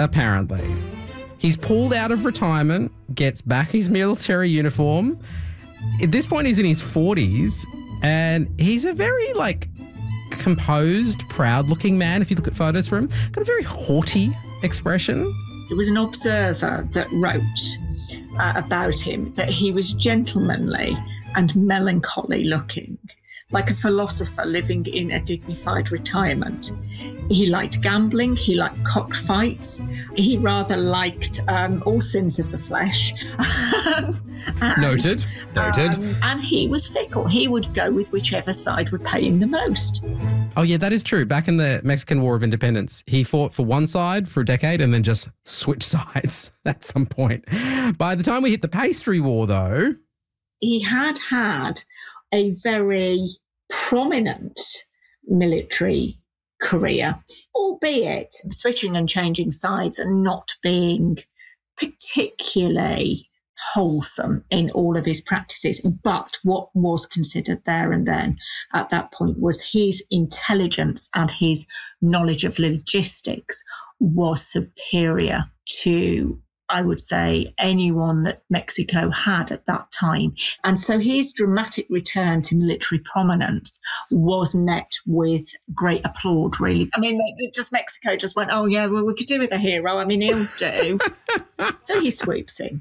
apparently. He's pulled out of retirement, gets back his military uniform. At this point, he's in his 40s, and he's a very, composed, proud-looking man, if you look at photos from him. Got a very haughty expression. There was an observer that wrote about him that he was gentlemanly and melancholy looking, like a philosopher living in a dignified retirement. He liked gambling, he liked cockfights, he rather liked all sins of the flesh. Noted. And he was fickle. He would go with whichever side would pay him the most. Oh, yeah, that is true. Back in the Mexican War of Independence, he fought for one side for a decade and then just switched sides at some point. By the time we hit the Pastry War, though... He had a very prominent military career, albeit switching and changing sides and not being particularly wholesome in all of his practices. But what was considered there and then at that point was his intelligence and his knowledge of logistics was superior to, I would say, anyone that Mexico had at that time. And so his dramatic return to military prominence was met with great applaud, really. I mean, Mexico just went, oh, yeah, well, we could do with a hero. I mean, he'll do. So he swoops in.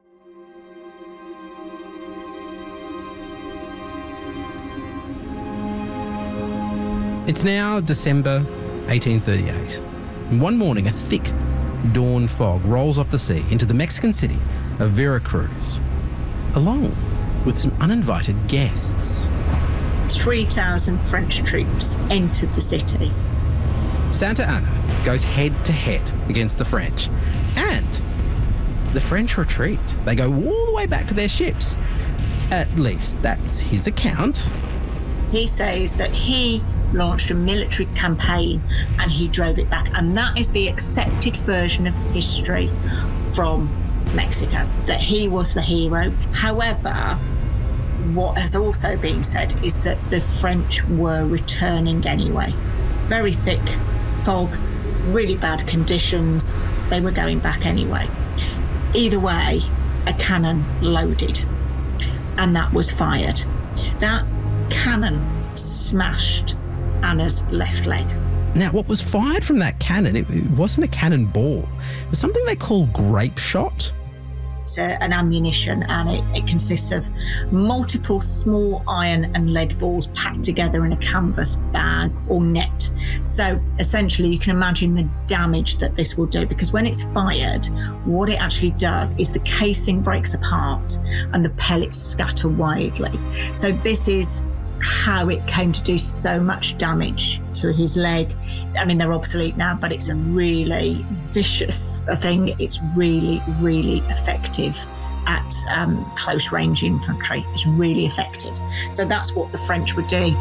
It's now December 1838. And one morning, a thick dawn fog rolls off the sea into the Mexican city of Veracruz, along with some uninvited guests. 3,000 French troops entered the city. Santa Anna goes head-to-head against the French, and the French retreat. They go all the way back to their ships. At least that's his account. He says that he launched a military campaign and he drove it back. And that is the accepted version of history from Mexico, that he was the hero. However, what has also been said is that the French were returning anyway. Very thick fog, really bad conditions. They were going back anyway. Either way, a cannon loaded and that was fired. That cannon smashed Anna's left leg. Now, what was fired from that cannon, it wasn't a cannonball. It was something they call grape shot. It's an ammunition, and it consists of multiple small iron and lead balls packed together in a canvas bag or net. So essentially you can imagine the damage that this will do, because when it's fired, what it actually does is the casing breaks apart and the pellets scatter widely. So this is how it came to do so much damage to his leg. I mean, they're obsolete now, but it's a really vicious thing. It's really, really effective at close range infantry. It's really effective. So that's what the French were doing.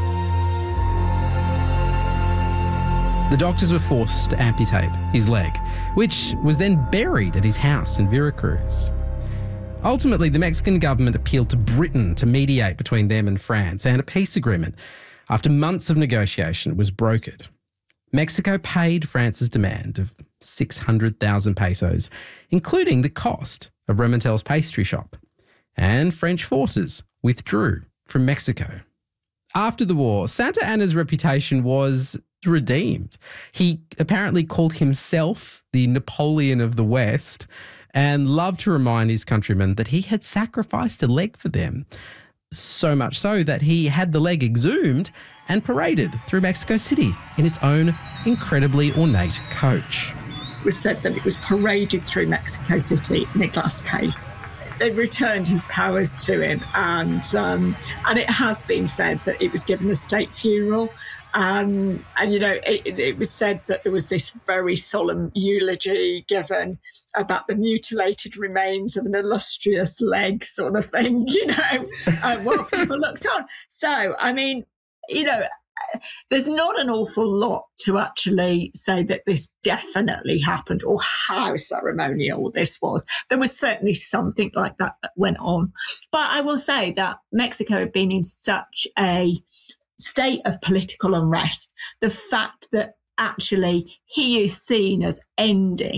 The doctors were forced to amputate his leg, which was then buried at his house in Veracruz. Ultimately, the Mexican government appealed to Britain to mediate between them and France, and a peace agreement, after months of negotiation, was brokered. Mexico paid France's demand of 600,000 pesos, including the cost of Remontel's pastry shop, and French forces withdrew from Mexico. After the war, Santa Anna's reputation was redeemed. He apparently called himself the Napoleon of the West, and loved to remind his countrymen that he had sacrificed a leg for them, so much so that he had the leg exhumed and paraded through Mexico City in its own incredibly ornate coach. It was said that it was paraded through Mexico City in a glass case. They returned his powers to him, and it has been said that it was given a state funeral. And you know, it was said that there was this very solemn eulogy given about the mutilated remains of an illustrious leg, sort of thing, you know, while people looked on. So, I mean, you know, there's not an awful lot to actually say that this definitely happened or how ceremonial this was. There was certainly something like that went on. But I will say that Mexico had been in such a state of political unrest, the fact that actually he is seen as ending